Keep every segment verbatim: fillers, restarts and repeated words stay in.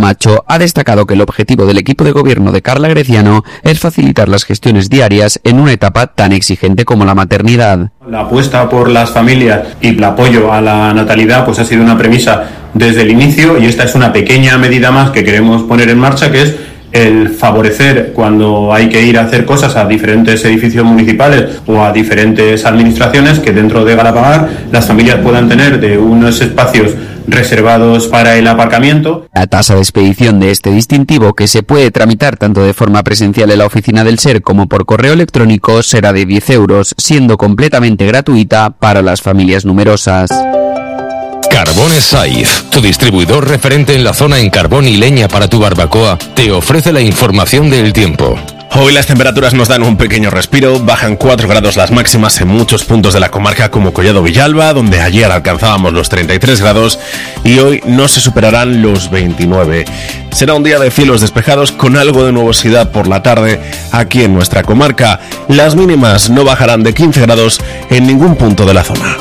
Camacho ha destacado que el objetivo del equipo de gobierno de Carla Greciano es facilitar las gestiones diarias en una etapa tan exigente como la maternidad. La apuesta por las familias y el apoyo a la natalidad pues ha sido una premisa desde el inicio, y esta es una pequeña medida más que queremos poner en marcha, que es el favorecer cuando hay que ir a hacer cosas a diferentes edificios municipales o a diferentes administraciones, que dentro de Galapagar las familias puedan tener de unos espacios reservados para el aparcamiento. La tasa de expedición de este distintivo, que se puede tramitar tanto de forma presencial en la oficina del S E R como por correo electrónico, será de diez euros, siendo completamente gratuita para las familias numerosas. Carbones Saiz, tu distribuidor referente en la zona en carbón y leña para tu barbacoa, te ofrece la información del tiempo. Hoy las temperaturas nos dan un pequeño respiro, bajan cuatro grados las máximas en muchos puntos de la comarca como Collado Villalba, donde ayer alcanzábamos los treinta y tres grados, y hoy no se superarán los veintinueve. Será un día de cielos despejados con algo de nubosidad por la tarde aquí en nuestra comarca. Las mínimas no bajarán de quince grados en ningún punto de la zona.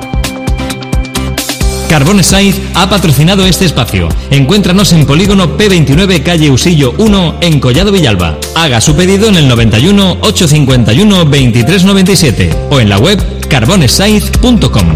Carbones Saiz ha patrocinado este espacio. Encuéntranos en Polígono P veintinueve, calle Usillo uno, en Collado Villalba. Haga su pedido en el noventa y uno, ochocientos cincuenta y uno, veintitrés noventa y siete o en la web carbones saiz punto com.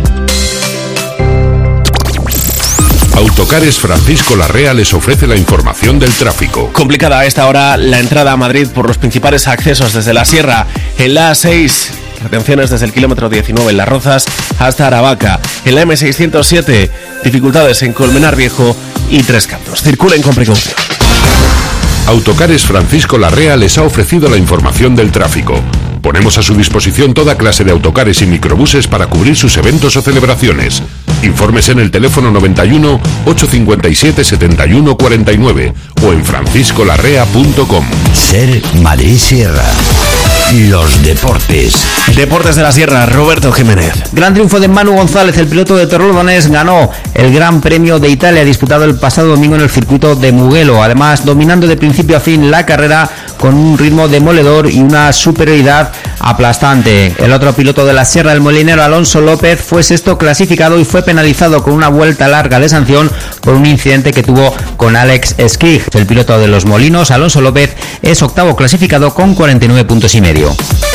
Autocares Francisco Larrea les ofrece la información del tráfico. Complicada a esta hora la entrada a Madrid por los principales accesos desde la Sierra. En la A seis, retenciones desde el kilómetro diecinueve en Las Rozas hasta Aravaca. En la eme seiscientos siete, dificultades en Colmenar Viejo y Tres Cantos. Circulen con precaución. Autocares Francisco Larrea les ha ofrecido la información del tráfico. Ponemos a su disposición toda clase de autocares y microbuses para cubrir sus eventos o celebraciones. Informes en el teléfono noventa y uno, ochocientos cincuenta y siete, setenta y uno cuarenta y nueve o en francisco larrea punto com. Ser Madrid Sierra. Los deportes. Deportes de la Sierra, Roberto Jiménez. Gran triunfo de Manu González, el piloto de Torrelodones, ganó el Gran Premio de Italia disputado el pasado domingo en el circuito de Mugello, además dominando de principio a fin la carrera con un ritmo demoledor y una superioridad aplastante. El otro piloto de la Sierra, el molinero Alonso López, fue sexto clasificado y fue penalizado con una vuelta larga de sanción por un incidente que tuvo con Alex Skig. El piloto de los Molinos, Alonso López, es octavo clasificado con cuarenta y nueve puntos y medio.